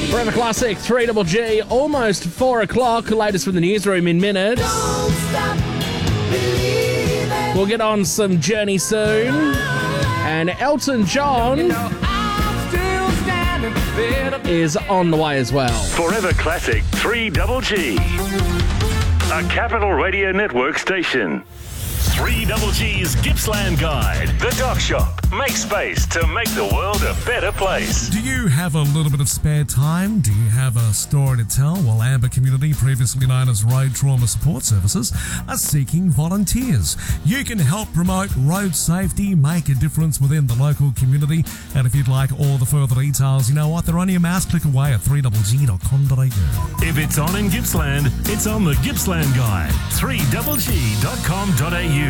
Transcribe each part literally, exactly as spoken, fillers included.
Forever Classic, three Double G, almost four o'clock. Latest from the newsroom in minutes. We'll get on some Journey soon. And Elton John is on the way as well. Forever Classic, three Double G. A Capital Radio Network station. three Double G's Gippsland Guide. The Dock Shop. Make space to make the world a better place. Do you have a little bit of spare time? Do you have a story to tell? Well, Amber Community, previously known as Road Trauma Support Services, are seeking volunteers. You can help promote road safety, make a difference within the local community, and if you'd like all the further details, you know what? They're only a mouse click away at three double g dot com dot a u. If it's on in Gippsland, it's on the Gippsland Guide. three double g dot com dot a u.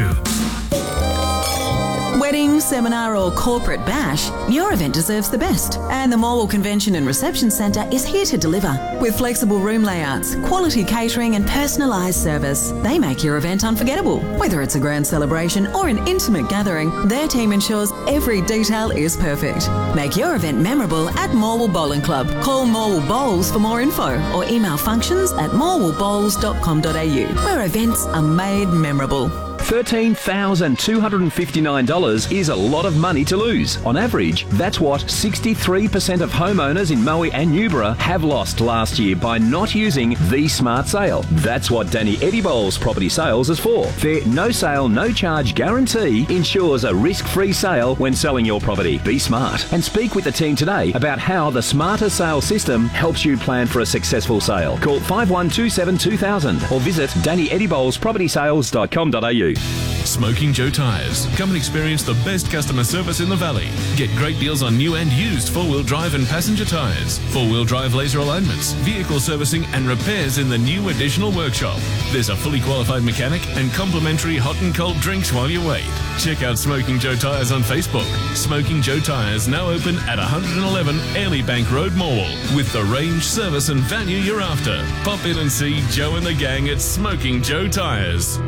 Wedding, seminar or corporate bash, your event deserves the best. And the Morwell Convention and Reception Centre is here to deliver. With flexible room layouts, quality catering and personalised service, they make your event unforgettable. Whether it's a grand celebration or an intimate gathering, their team ensures every detail is perfect. Make your event memorable at Morwell Bowling Club. Call Morwell Bowls for more info or email functions at morwell bowls dot com dot a u, where events are made memorable. thirteen thousand two hundred fifty-nine dollars is a lot of money to lose. On average, that's what sixty-three percent of homeowners in Moe and Newborough have lost last year by not using the Smart Sale. That's what Danny Eddie Bowles Property Sales is for. Their no sale, no charge guarantee ensures a risk-free sale when selling your property. Be smart and speak with the team today about how the Smarter Sale system helps you plan for a successful sale. Call five one two seven two thousand or visit danny eddie bowles property sales dot com dot a u. Smoking Joe Tyres. Come and experience the best customer service in the valley. Get great deals on new and used four-wheel drive and passenger tyres, four-wheel drive laser alignments, vehicle servicing and repairs in the new additional workshop. There's a fully qualified mechanic and complimentary hot and cold drinks while you wait. Check out Smoking Joe Tyres on Facebook. Smoking Joe Tyres now open at one eleven Airlie Bank Road, Morwell, with the range, service and value you're after. Pop in and see Joe and the gang at Smoking Joe Tyres.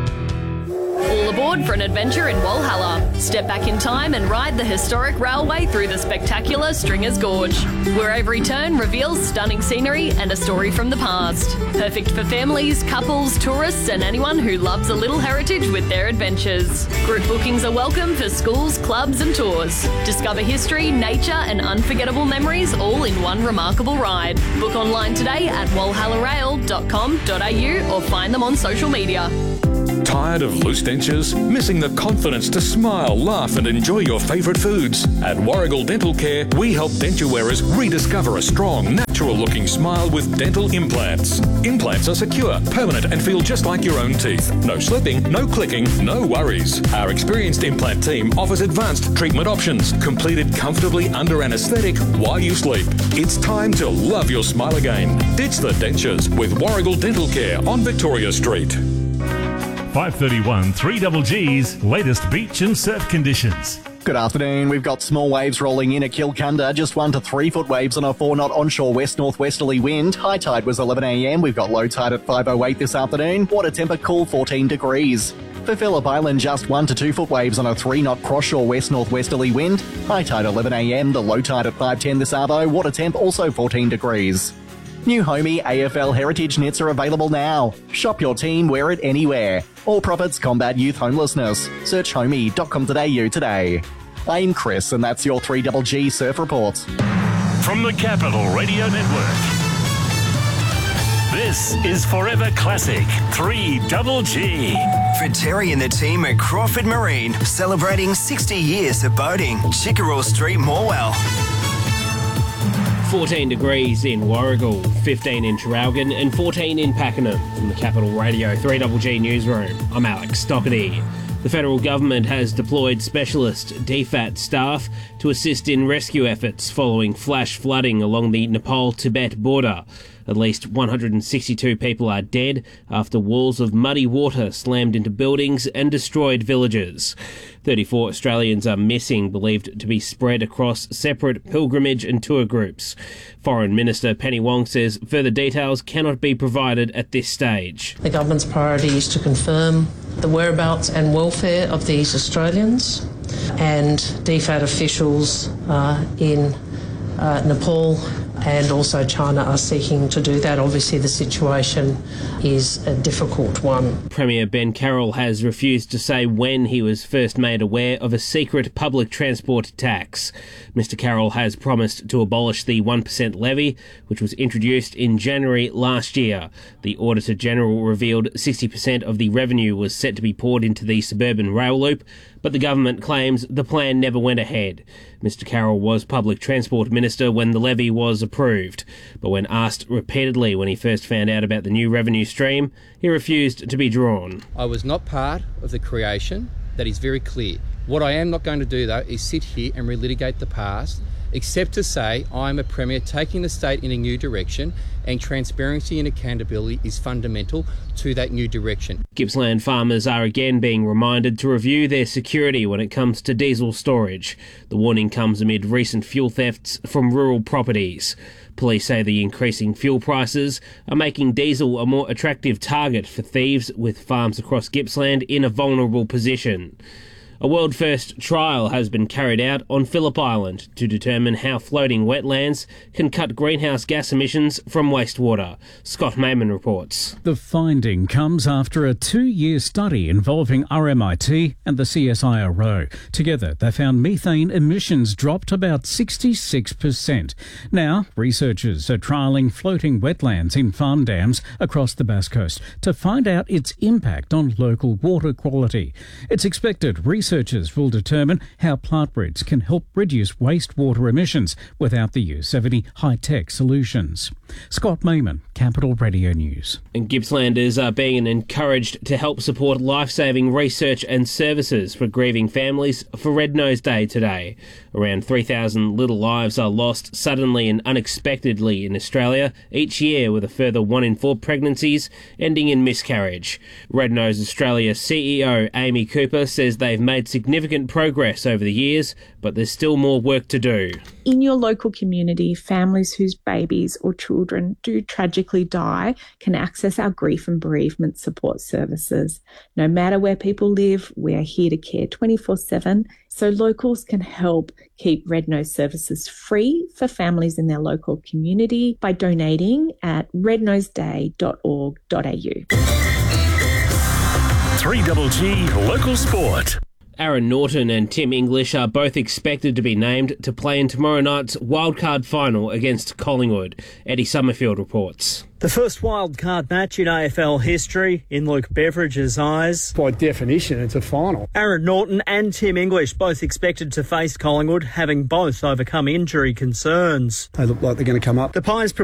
All aboard for an adventure in Walhalla. Step back in time and ride the historic railway through the spectacular Stringers Gorge, where every turn reveals stunning scenery and a story from the past. Perfect for families, couples, tourists and anyone who loves a little heritage with their adventures. Group bookings are welcome for schools, clubs and tours. Discover history, nature and unforgettable memories all in one remarkable ride. Book online today at walhalla rail dot com dot a u or find them on social media. Tired of loose dentures? Missing the confidence to smile, laugh and enjoy your favourite foods? At Warrigal Dental Care, we help denture wearers rediscover a strong, natural-looking smile with dental implants. Implants are secure, permanent and feel just like your own teeth. No slipping, no clicking, no worries. Our experienced implant team offers advanced treatment options, completed comfortably under anaesthetic while you sleep. It's time to love your smile again. Ditch the dentures with Warrigal Dental Care on Victoria Street. five thirty-one, three Double G's latest beach and surf conditions. Good afternoon. We've got small waves rolling in at Kilcunda, just one to three foot waves on a four knot onshore west northwesterly wind. High tide was eleven a m. We've got low tide at five oh eight this afternoon. Water temper cool fourteen degrees. For Phillip Island, just one to two foot waves on a three knot cross-shore west northwesterly wind. High tide eleven a m. The low tide at five ten this arvo. Water temp also fourteen degrees. New Homey A F L Heritage Knits are available now. Shop your team, wear it anywhere. All profits combat youth homelessness. Search homey dot com dot a u today. I'm Chris and that's your three Double G Surf Report. From the Capital Radio Network, this is Forever Classic three Double G. For Terry and the team at Crawford Marine, celebrating sixty years of boating. Chickerell Street, Morwell. fourteen degrees in Warrigal, fifteen in Traralgon and fourteen in Pakenham. From the Capital Radio three Double G Newsroom, I'm Alex Doherty. The federal government has deployed specialist D FAT staff to assist in rescue efforts following flash flooding along the Nepal-Tibet border. At least one hundred sixty-two people are dead after walls of muddy water slammed into buildings and destroyed villages. thirty-four Australians are missing, believed to be spread across separate pilgrimage and tour groups. Foreign Minister Penny Wong says further details cannot be provided at this stage. The government's priority is to confirm the whereabouts and welfare of these Australians, and D FAT officials uh, in uh, Nepal and also China are seeking to do that. Obviously, the situation is a difficult one. Premier Ben Carroll has refused to say when he was first made aware of a secret public transport tax. Mister Carroll has promised to abolish the one percent levy, which was introduced in January last year. The Auditor General revealed sixty percent of the revenue was set to be poured into the suburban rail loop, but the government claims the plan never went ahead. Mister Carroll was Public Transport Minister when the levy was approved, but when asked repeatedly when he first found out about the new revenue stream, he refused to be drawn. I was not part of the creation. That is very clear. What I am not going to do, though, is sit here and relitigate the past, except to say I'm a Premier taking the state in a new direction, and transparency and accountability is fundamental to that new direction. Gippsland farmers are again being reminded to review their security when it comes to diesel storage. The warning comes amid recent fuel thefts from rural properties. Police say the increasing fuel prices are making diesel a more attractive target for thieves, with farms across Gippsland in a vulnerable position. A world-first trial has been carried out on Phillip Island to determine how floating wetlands can cut greenhouse gas emissions from wastewater. Scott Mayman reports. The finding comes after a two-year study involving R M I T and the C S I R O. Together, they found methane emissions dropped about sixty-six percent. Now, researchers are trialling floating wetlands in farm dams across the Bass Coast to find out its impact on local water quality. It's expected researchers Researchers will determine how plant roots can help reduce wastewater emissions without the use of any high-tech solutions. Scott Mayman, Capital Radio News. And Gippslanders are being encouraged to help support life-saving research and services for grieving families for Red Nose Day today. Around three thousand little lives are lost suddenly and unexpectedly in Australia each year, with a further one in four pregnancies ending in miscarriage. Red Nose Australia C E O Amy Cooper says they've made significant progress over the years, but there's still more work to do. In your local community, families whose babies or children do tragically die can access our grief and bereavement support services. No matter where people live, we are here to care twenty-four seven, so locals can help keep Red Nose services free for families in their local community by donating at red nose day dot org dot a u. three G G Local Sport. Aaron Norton and Tim English are both expected to be named to play in tomorrow night's wildcard final against Collingwood. Eddie Summerfield reports. The first wildcard match in A F L history in Luke Beveridge's eyes. By definition, it's a final. Aaron Norton and Tim English both expected to face Collingwood, having both overcome injury concerns. They look like they're going to come up. The Pies